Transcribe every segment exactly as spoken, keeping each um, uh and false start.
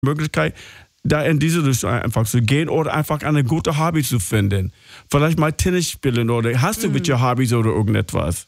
Möglichkeit, da in diese Richtung einfach zu gehen oder einfach eine gute Hobby zu finden. Vielleicht mal Tennis spielen oder hast du Mhm. mit dir Hobbys oder irgendetwas?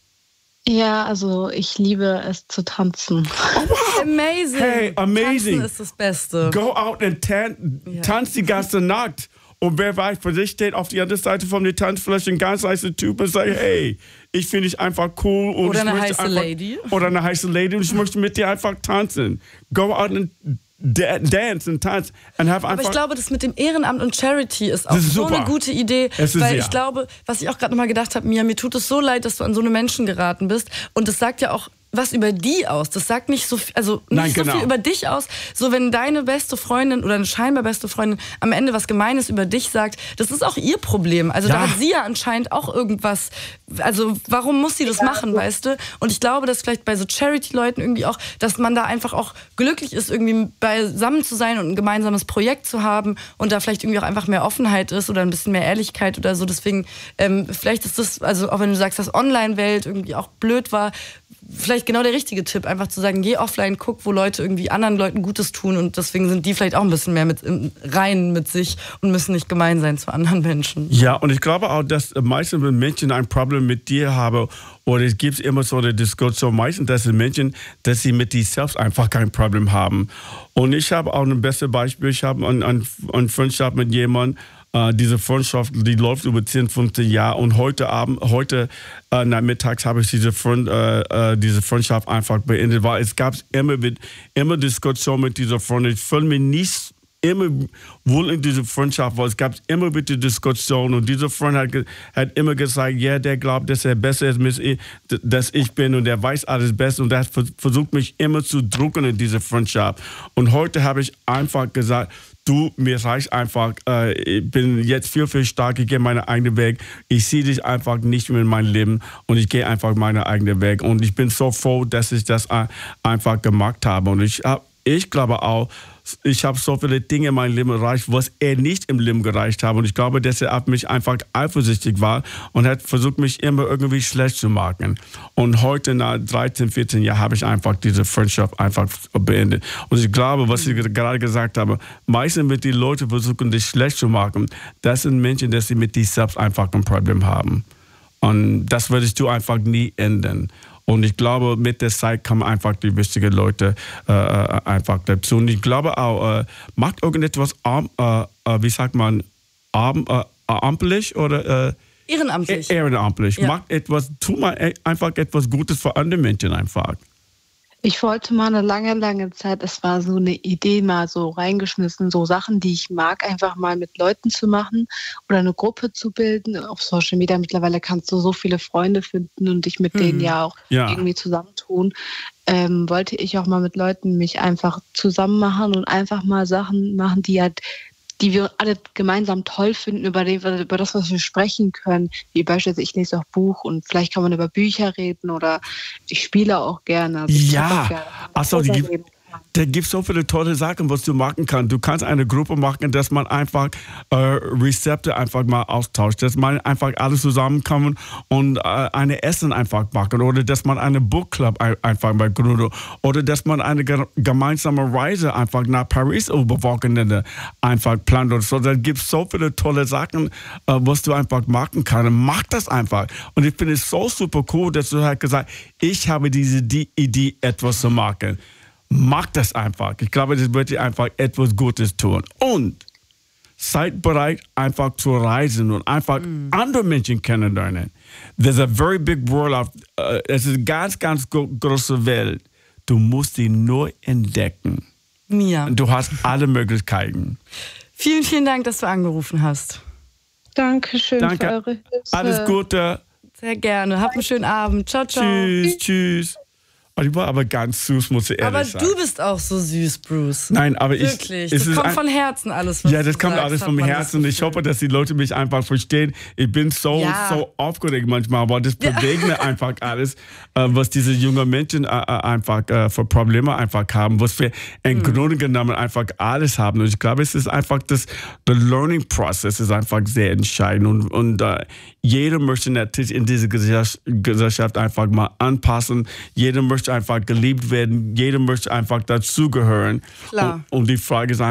Ja, also ich liebe es zu tanzen. Oh, wow. Amazing. Hey, amazing. Tanzen ist das Beste. Go out and tan Ja. tanz die ganze Nacht. Und wer weiß, für dich steht auf die andere Seite von der Tanzfläche ein ganz heißer Typ und sagt, hey, ich finde dich einfach cool. Und Oder ich eine möchte heiße einfach, Lady. Oder eine heiße Lady und ich möchte mit dir einfach tanzen. Go out and da- dance und tanz. And have Aber einfach ich glaube, das mit dem Ehrenamt und Charity ist auch Das ist so super. eine gute Idee. Es ist, weil ja. ich glaube, was ich auch gerade nochmal gedacht habe, Mia, mir tut es so leid, dass du an so eine Menschen geraten bist. Und das sagt ja auch was über die aus. Das sagt nicht so viel, also nicht Nein, so genau. viel über dich aus. So, wenn deine beste Freundin oder eine scheinbar beste Freundin am Ende was Gemeines über dich sagt, das ist auch ihr Problem. Also Ja. da hat sie ja anscheinend auch irgendwas, also warum muss sie das Ja. machen, weißt du? Und ich glaube, dass vielleicht bei so Charity-Leuten irgendwie auch, dass man da einfach auch glücklich ist, irgendwie beisammen zu sein und ein gemeinsames Projekt zu haben und da vielleicht irgendwie auch einfach mehr Offenheit ist oder ein bisschen mehr Ehrlichkeit oder so. Deswegen, ähm, vielleicht ist das, also auch wenn du sagst, dass Online-Welt irgendwie auch blöd war, vielleicht genau der richtige Tipp, einfach zu sagen, geh offline, guck, wo Leute irgendwie anderen Leuten Gutes tun und deswegen sind die vielleicht auch ein bisschen mehr mit im Reinen mit sich und müssen nicht gemein sein zu anderen Menschen. Ja, und ich glaube auch, dass meistens, wenn Menschen ein Problem mit dir haben, oder es gibt immer so eine Diskussion, meistens, dass die Menschen, dass sie mit sich selbst einfach kein Problem haben. Und ich habe auch ein bestes Beispiel, ich habe eine ein, ein Freundschaft mit jemandem, Uh, diese Freundschaft, die läuft über zehn, fünfzehn Jahre und heute Abend, heute uh, nachmittags habe ich diese, Freund, uh, uh, diese Freundschaft einfach beendet, weil es gab immer, immer Diskussionen mit dieser Freundin. Ich fühle mich nicht immer wohl in dieser Freundschaft, weil es gab immer wieder Diskussionen und dieser Freund hat, ge- hat immer gesagt, ja, der glaubt, dass er besser ist, als ich, dass ich bin und der weiß alles besser und der hat vers- versucht, mich immer zu drücken in dieser Freundschaft. Und heute habe ich einfach gesagt, du, mir reicht einfach, äh, ich bin jetzt viel, viel stark, ich gehe meinen eigenen Weg. Ich sehe dich einfach nicht mehr in meinem Leben und ich gehe einfach meinen eigenen Weg. Und ich bin so froh, dass ich das ein- einfach gemacht habe. Und ich, hab, ich glaube auch, ich habe so viele Dinge in meinem Leben erreicht, was er nicht im Leben gereicht hat. Und ich glaube, dass er auf mich einfach eifersüchtig war und hat versucht, mich immer irgendwie schlecht zu machen. Und heute, nach dreizehn, vierzehn Jahren, habe ich einfach diese Freundschaft einfach beendet. Und ich glaube, was ich gerade gesagt habe, meistens, wenn die Leute versuchen, dich schlecht zu machen, das sind Menschen, dass sie mit sich selbst einfach ein Problem haben. Und das würdest du einfach nie ändern. Und ich glaube, mit der Zeit kommen einfach die wichtigen Leute äh, einfach dazu. Und ich glaube auch, äh, macht irgendetwas, arm, äh, äh, wie sagt man, arm, äh, amtlich oder äh, Ehrenamtlich. ehrenamtlich. Ja. Macht etwas, tu mal e- einfach etwas Gutes für andere Menschen einfach. Ich wollte mal eine lange, lange Zeit, es war so eine Idee mal so reingeschmissen, so Sachen, die ich mag, einfach mal mit Leuten zu machen oder eine Gruppe zu bilden. Auf Social Media mittlerweile kannst du so viele Freunde finden und dich mit Mhm. denen ja auch Ja. irgendwie zusammentun. Ähm, wollte ich auch mal mit Leuten mich einfach zusammen machen und einfach mal Sachen machen, die halt die wir alle gemeinsam toll finden, über, die, über das, was wir sprechen können. Wie beispielsweise, ich lese auch Buch und vielleicht kann man über Bücher reden oder ich spiele auch gerne. Also ich Ja. zock auch gerne. Ach so, die Darüber gibt- reden kann. Da gibt es so viele tolle Sachen, was du machen kannst. Du kannst eine Gruppe machen, dass man einfach äh, Rezepte einfach mal austauscht, dass man einfach alle zusammenkommen und äh, eine Essen einfach machen oder dass man eine Bookclub ein, einfach mal gründet oder dass man eine ge- gemeinsame Reise einfach nach Paris über Wochenende einfach plant. Und so, da gibt es so viele tolle Sachen, äh, was du einfach machen kannst. Mach das einfach. Und ich finde es so super cool, dass du halt gesagt hast, ich habe diese die Idee, etwas zu machen. Mach das einfach. Ich glaube, das wird dir einfach etwas Gutes tun. Und seid bereit, einfach zu reisen und einfach andere Menschen kennenlernen. There's a very big world of, uh, es ist eine ganz, ganz gro- große Welt. Du musst sie nur entdecken. Mia. Und du hast alle Möglichkeiten. Vielen, vielen Dank, dass du angerufen hast. Dankeschön Danke. für eure Hilfe. Alles Gute. Sehr gerne. Hab einen schönen Abend. Ciao, ciao. Tschüss, tschüss. Oh, die war aber ganz süß, muss ich ehrlich Aber sagen. du bist auch so süß, Bruce. Nein, aber ich... Wirklich. es Das ist kommt ein- von Herzen alles, was Ja, das du kommt sagst, alles hat vom man das Herzen. Ich Gefühl. hoffe, dass die Leute mich einfach verstehen. Ich bin so, Ja. so aufgeregt manchmal, aber das bewegt mir einfach alles, äh, was diese jungen Menschen äh, äh, einfach äh, für Probleme einfach haben, was wir im Mhm. Grunde genommen einfach alles haben. Und ich glaube, es ist einfach das, the learning process ist einfach sehr entscheidend. Und, und äh, jeder möchte natürlich in diese Gesellschaft, Gesellschaft einfach mal anpassen. Jeder möchte einfach geliebt werden. Jeder möchte einfach dazugehören. Klar. Und, und die Frage ist